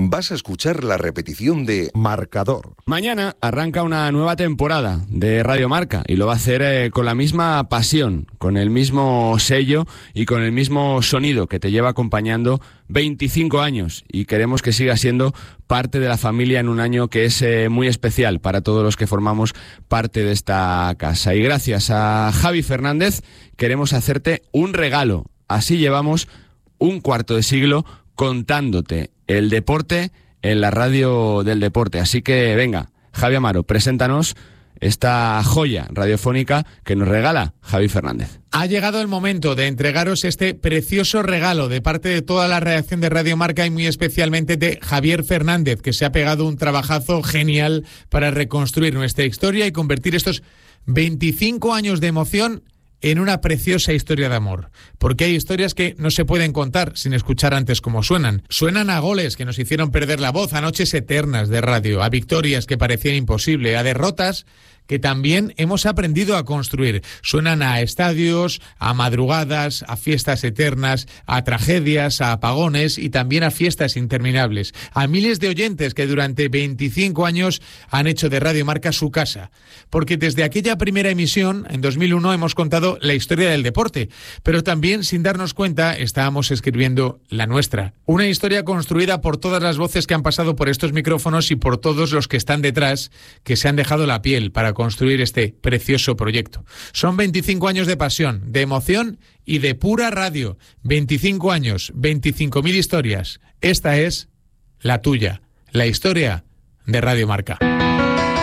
vas a escuchar la repetición de Marcador. Mañana arranca una nueva temporada de Radio Marca y lo va a hacer con la misma pasión, con el mismo sello y con el mismo sonido que te lleva acompañando 25 años, y queremos que siga siendo parte de la familia en un año que es muy especial para todos los que formamos parte de esta casa. Y gracias a Javi Fernández queremos hacerte un regalo. Así llevamos un cuarto de siglo contándote el deporte en la radio del deporte. Así que venga, Javi Amaro, preséntanos esta joya radiofónica que nos regala Javi Fernández. Ha llegado el momento de entregaros este precioso regalo de parte de toda la redacción de Radio Marca y muy especialmente de Javier Fernández, que se ha pegado un trabajazo genial para reconstruir nuestra historia y convertir estos 25 años de emoción en una preciosa historia de amor. Porque hay historias que no se pueden contar sin escuchar antes cómo suenan. Suenan a goles que nos hicieron perder la voz, a noches eternas de radio, a victorias que parecían imposibles, a derrotas que también hemos aprendido a construir. Suenan a estadios, a madrugadas, a fiestas eternas, a tragedias, a apagones y también a fiestas interminables. A miles de oyentes que durante 25 años han hecho de Radio Marca su casa. Porque desde aquella primera emisión, en 2001, hemos contado la historia del deporte. Pero también, sin darnos cuenta, estábamos escribiendo la nuestra. Una historia construida por todas las voces que han pasado por estos micrófonos y por todos los que están detrás, que se han dejado la piel para construir este precioso proyecto. Son 25 años de pasión, de emoción y de pura radio. 25 años, 25.000 historias. Esta es la tuya, la historia de Radio Marca.